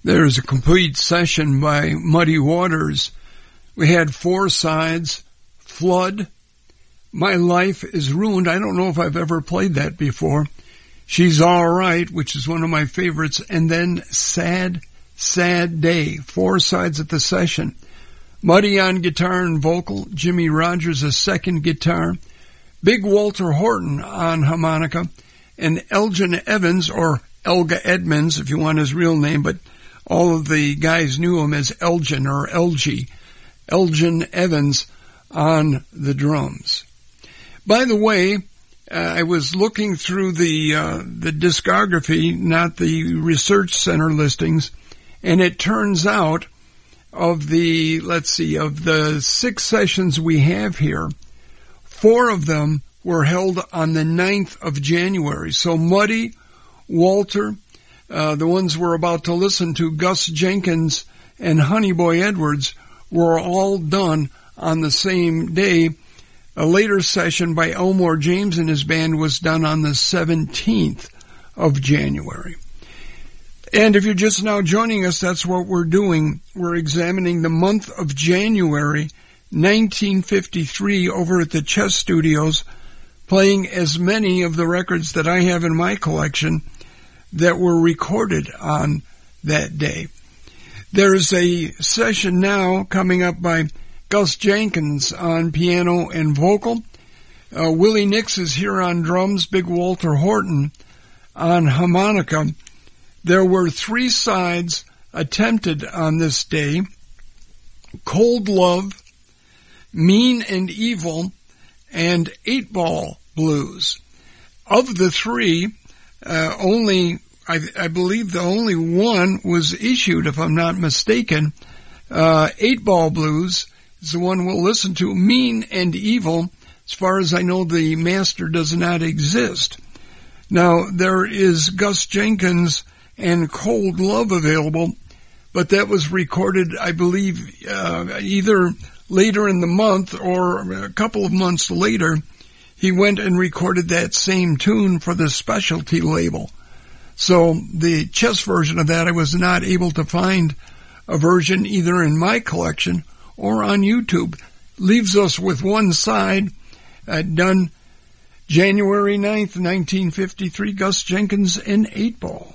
There's a complete session by Muddy Waters. We had 4 sides: Flood, My Life is Ruined. I don't know if I've ever played that before. She's All Right, which is one of my favorites. And then Sad, Sad Day. 4 sides of the session. Muddy on guitar and vocal. Jimmy Rogers a second guitar. Big Walter Horton on harmonica. And Elgin Evans, or Elga Edmonds, if you want his real name, but all of the guys knew him as Elgin or LG. Elgin Evans on the drums. By the way, I was looking through the discography, not the research center listings, and it turns out of the 6 sessions we have here, 4 of them were held on the 9th of January. So Muddy, Walter, the ones we're about to listen to, Gus Jenkins and Honey Boy Edwards, were all done on the same day. A later session by Elmore James and his band was done on the 17th of January. And if you're just now joining us, that's what we're doing. We're examining the month of January 1953 over at the Chess Studios, playing as many of the records that I have in my collection that were recorded on that day. There's a session now coming up by Gus Jenkins on piano and vocal. Willie Nix is here on drums, Big Walter Horton on harmonica. There were 3 sides attempted on this day: Cold Love, Mean and Evil, and 8-Ball Blues. Of the 3, I believe the only one was issued, if I'm not mistaken. 8-Ball Blues is the one we'll listen to. Mean and Evil, as far as I know, the master does not exist. Now, there is Gus Jenkins and Cold Love available, but that was recorded, I believe, either later in the month or a couple of months later. He went and recorded that same tune for the Specialty label. So the chess version of that, I was not able to find a version either in my collection or on YouTube. Leaves us with 1 side, done January 9th, 1953, Gus Jenkins and 8-Ball.